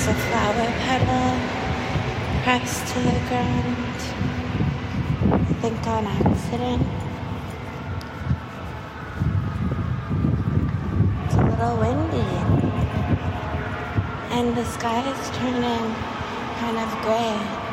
There's a flower petal pressed to the ground, I think on accident. It's a little windy, and the sky is turning kind of gray.